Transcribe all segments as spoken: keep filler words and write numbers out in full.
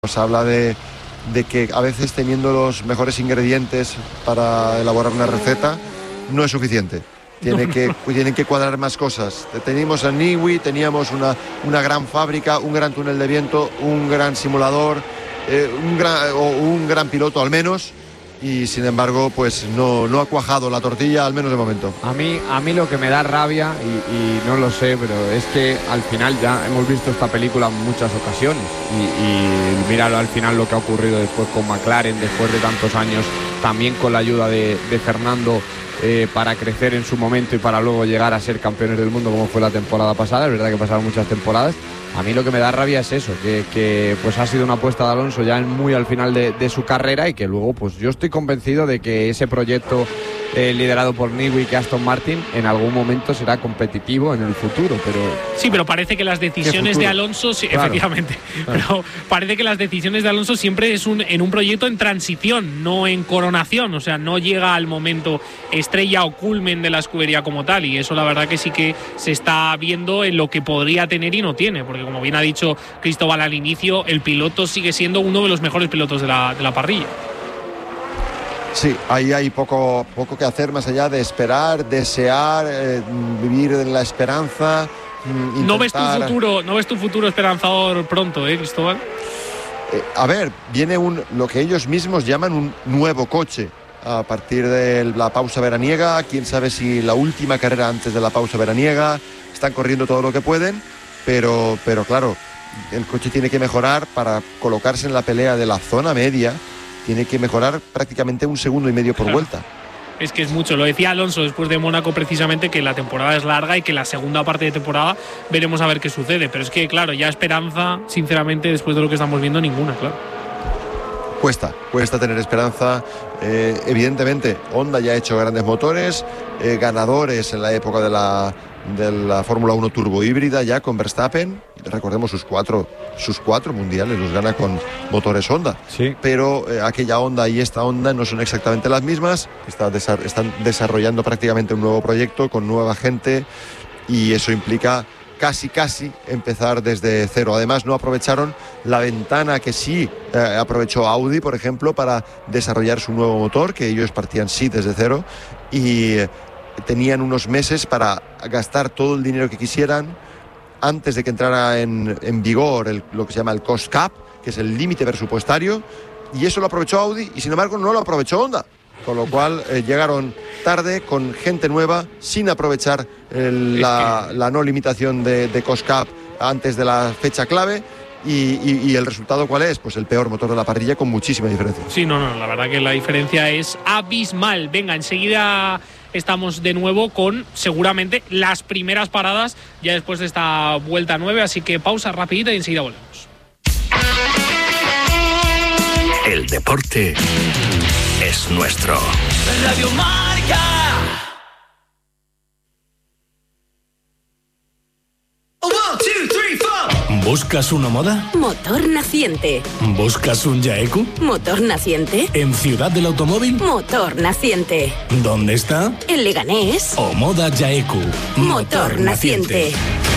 Nos habla de, de que a veces teniendo los mejores ingredientes para elaborar una receta no es suficiente. Tiene que, tienen que cuadrar más cosas. Teníamos a Niwi, teníamos una, una gran fábrica, un gran túnel de viento, un gran simulador, eh, un, gran, o un gran piloto al menos. Y sin embargo, pues no, no ha cuajado la tortilla, al menos de momento. A mí, a mí lo que me da rabia, y, y no lo sé, pero es que al final ya hemos visto esta película en muchas ocasiones. Y, y míralo al final lo que ha ocurrido después con McLaren, después de tantos años, también con la ayuda de, de Fernando eh, para crecer en su momento y para luego llegar a ser campeones del mundo como fue la temporada pasada. Es verdad que pasaron muchas temporadas. A mí lo que me da rabia es eso, que, que pues ha sido una apuesta de Alonso ya muy al final de, de su carrera, y que luego pues yo estoy convencido de que ese proyecto eh, liderado por Newey, que Aston Martin, en algún momento será competitivo en el futuro. Pero sí, pero parece que las decisiones de Alonso, sí, claro, efectivamente, claro. Pero parece que las decisiones de Alonso siempre es un, en un proyecto en transición, no en coronación. O sea, no llega al momento estrella o culmen de la escudería como tal, y eso la verdad que sí que se está viendo en lo que podría tener y no tiene, porque como bien ha dicho Cristóbal al inicio, el piloto sigue siendo uno de los mejores pilotos de la, de la parrilla. Sí, ahí hay poco, poco que hacer más allá de esperar, desear, eh, vivir en la esperanza. Intentar... ¿No ves tu futuro, no ves tu futuro esperanzador pronto, eh, Cristóbal? Eh, a ver, viene un, lo que ellos mismos llaman un nuevo coche a partir de la pausa veraniega. Quién sabe si la última carrera antes de la pausa veraniega. Están corriendo todo lo que pueden, pero, pero claro, el coche tiene que mejorar para colocarse en la pelea de la zona media. Tiene que mejorar prácticamente un segundo y medio por claro. vuelta. Es que es mucho. Lo decía Alonso después de Mónaco precisamente, que la temporada es larga y que la segunda parte de temporada veremos a ver qué sucede. Pero es que, claro, ya esperanza, sinceramente, después de lo que estamos viendo, ninguna, claro. Cuesta, cuesta tener esperanza. Eh, evidentemente, Honda ya ha hecho grandes motores, eh, ganadores en la época de la, de la Fórmula uno turbo híbrida ya con Verstappen. Recordemos sus cuatro, sus cuatro mundiales los gana con motores Honda. Sí. Pero eh, aquella Honda y esta Honda no son exactamente las mismas. Está desa- están desarrollando prácticamente un nuevo proyecto con nueva gente, y eso implica casi casi empezar desde cero. Además, no aprovecharon la ventana que sí eh, aprovechó Audi, por ejemplo, para desarrollar su nuevo motor, que ellos partían sí desde cero, y eh, tenían unos meses para gastar todo el dinero que quisieran antes de que entrara en, en vigor el, lo que se llama el cost cap, que es el límite presupuestario, y eso lo aprovechó Audi y sin embargo no lo aprovechó Honda. Con lo cual eh, llegaron tarde, con gente nueva, sin aprovechar el, la, la no limitación de, de cost cap antes de la fecha clave. Y, y, y el resultado, ¿cuál es? Pues el peor motor de la parrilla, con muchísima diferencia. Sí, no, no, la verdad que la diferencia es abismal. Venga, enseguida estamos de nuevo con seguramente las primeras paradas ya después de esta vuelta nueve, así que pausa rapidita y enseguida volvemos. El deporte es nuestro. Radio Marca. One, two, three, four. ¿Buscas una moda? Motor Naciente. ¿Buscas un Yaeku? Motor Naciente. ¿En Ciudad del Automóvil? Motor Naciente. ¿Dónde está? En Leganés. O Moda Yaeku. Motor Naciente.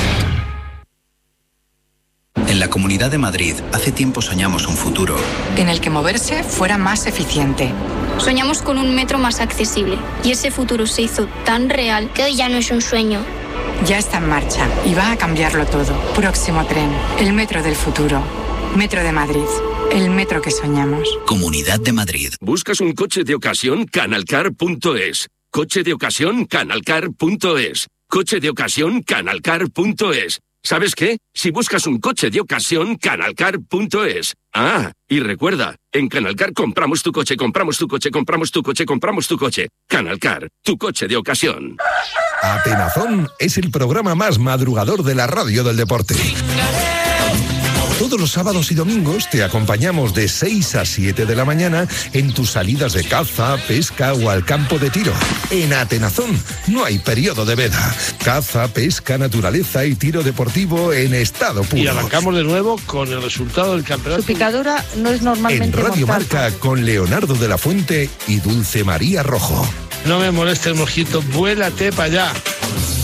En la Comunidad de Madrid, hace tiempo soñamos un futuro en el que moverse fuera más eficiente. Soñamos con un metro más accesible, y ese futuro se hizo tan real que hoy ya no es un sueño. Ya está en marcha y va a cambiarlo todo. Próximo tren, el metro del futuro. Metro de Madrid, el metro que soñamos. Comunidad de Madrid. ¿Buscas un coche de ocasión? Canalcar punto es. Coche de ocasión, Canalcar punto es. Coche de ocasión, Canalcar punto es. ¿Sabes qué? Si buscas un coche de ocasión, Canalcar punto es. Ah, y recuerda, en Canalcar compramos tu coche, compramos tu coche, compramos tu coche, compramos tu coche. Canalcar, tu coche de ocasión. Atenazón es el programa más madrugador de la radio del deporte. Todos los sábados y domingos te acompañamos de seis a siete de la mañana en tus salidas de caza, pesca o al campo de tiro. En Atenazón no hay periodo de veda. Caza, pesca, naturaleza y tiro deportivo en estado puro. Y arrancamos de nuevo con el resultado del campeonato. Su picadora no es normalmente En Radio mortal. Marca con Leonardo de la Fuente y Dulce María Rojo. No me moleste el mosquito, vuélate para allá.